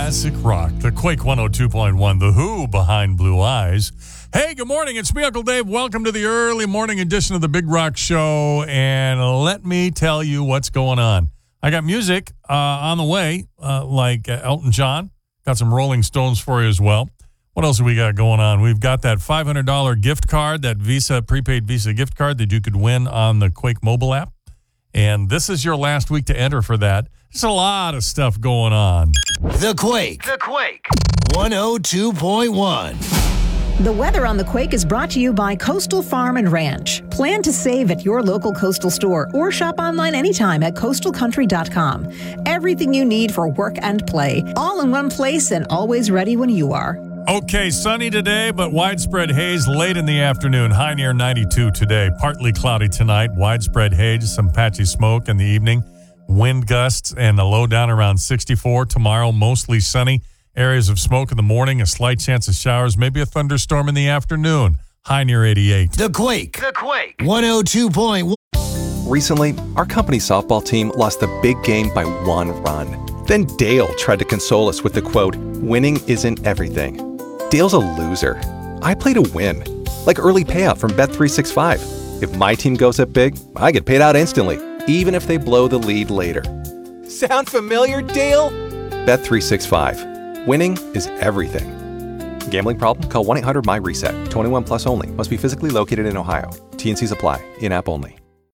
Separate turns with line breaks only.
classic rock, the Quake 102.1, The Who behind Blue Eyes. Hey, good morning. It's me, Uncle Dave. Welcome to the early morning edition of the Big Rock Show. And let me tell you what's going on. I got music on the way, like Elton John. Got some Rolling Stones for you as well. What else have we got going on? We've got that $500 gift card, that prepaid Visa gift card that you could win on the Quake mobile app. And this is your last week to enter for that. There's a lot of stuff going on.
The Quake 102.1.
The weather on the Quake is brought to you by Coastal Farm and Ranch. Plan to save at your local Coastal store or shop online anytime at coastalcountry.com. Everything you need for work and play, all in one place and always ready when you are.
Okay, sunny today, but widespread haze late in the afternoon. High near 92 today. Partly cloudy tonight. Widespread haze, some patchy smoke in the evening. Wind gusts and a low down around 64. Tomorrow, mostly sunny. Areas of smoke in the morning, a slight chance of showers, maybe a thunderstorm in the afternoon. High near 88.
The Quake 102.1.
Recently, our company softball team lost the big game by 1 run. Then Dale tried to console us with the quote, "Winning isn't everything." Dale's a loser. I play to win. Like early payout from Bet365. If my team goes up big, I get paid out instantly, even if they blow the lead later. Sound familiar, Dale? Bet365. Winning is everything. Gambling problem? Call 1-800-MY-RESET. 21 plus only. Must be physically located in Ohio. T&Cs apply. In-app only.